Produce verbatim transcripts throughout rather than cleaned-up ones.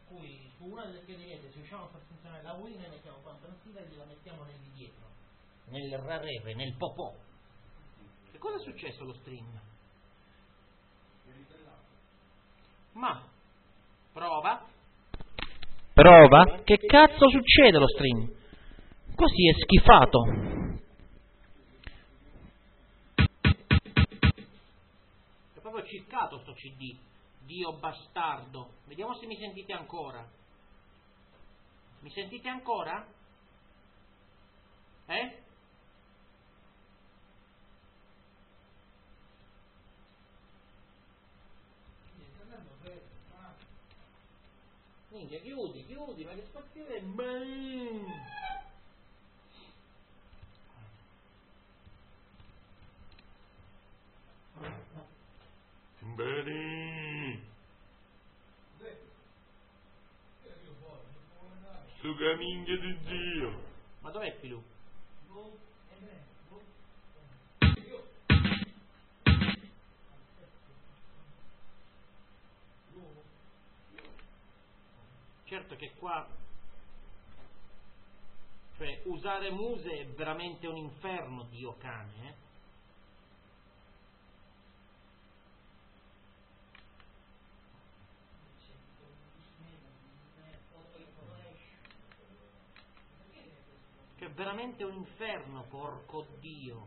cui su una delle schede dietro, se riusciamo a far funzionare la Wii, noi mettiamo qua un transceiver e gliela mettiamo nel di dietro, nel rareve, nel popò. Che cosa è successo allo stream? Ma prova prova che cazzo succede allo stream? Così è schifato. È proprio circato sto C D. Dio bastardo. Vediamo se mi sentite ancora. Mi sentite ancora? Eh? Minchia, chiudi, chiudi, ma che spazio è? Bene. Suga minchia di Dio. Ma dov'è Filù? Certo che qua, cioè, usare Muse è veramente un inferno, Dio cane, eh? Che è veramente un inferno, porco Dio.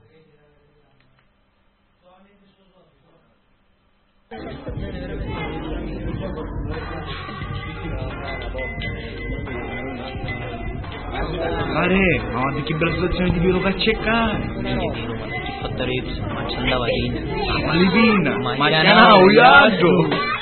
Mare, ma che bella situazione di Viro per cercare. Ma ci andava lì. Ma Malipina, ma c'è un